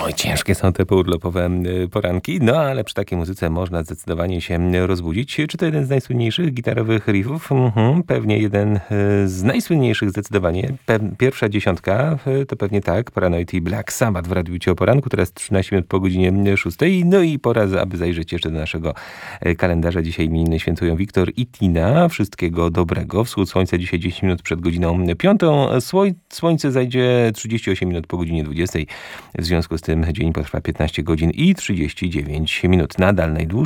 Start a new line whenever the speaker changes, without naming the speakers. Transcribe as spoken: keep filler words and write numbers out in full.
Oj, ciężkie są te pourlopowe poranki, no ale przy takiej muzyce można zdecydowanie się rozbudzić. Czy to jeden z najsłynniejszych gitarowych riffów? Mhm, pewnie jeden z najsłynniejszych zdecydowanie. Pe- pierwsza dziesiątka to pewnie tak, Paranoid i Black Sabbath w Radiu o poranku, teraz trzynaście minut po godzinie szóstej. No i pora, aby zajrzeć jeszcze do naszego kalendarza. Dzisiaj imieniny świętują Wiktor i Tina. Wszystkiego dobrego. Wschód słońca dzisiaj dziesięć minut przed godziną piątą. Słoń- Słońce zajdzie trzydzieści osiem minut po godzinie dwudziestej. W związku z tym dzień potrwa piętnaście godzin i trzydzieści dziewięć minut. Nadal najdłuższy